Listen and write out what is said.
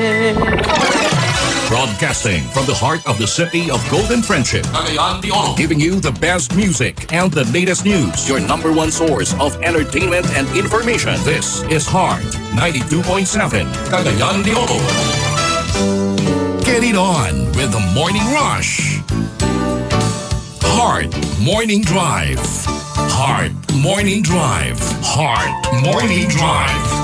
Broadcasting from the heart of the city of Golden Friendship, Cagayan de Oro, giving you the best music and the latest news. Your number one source of entertainment and information. This is Heart 92.7, Cagayan de Oro. Get it on with the Morning Rush. Heart Morning Drive. Heart Morning Drive. Heart Morning Drive.